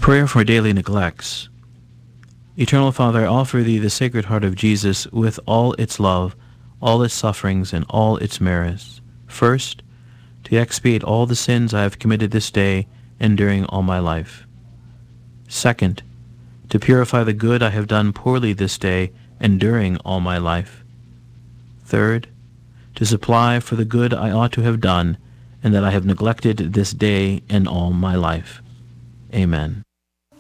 prayer for daily neglects. Eternal Father, I offer Thee the Sacred Heart of Jesus with all its love, all its sufferings, and all its merits. First, to expiate all the sins I have committed this day and during all my life. Second, to purify the good I have done poorly this day and during all my life. Third, to supply for the good I ought to have done and that I have neglected this day and all my life. Amen.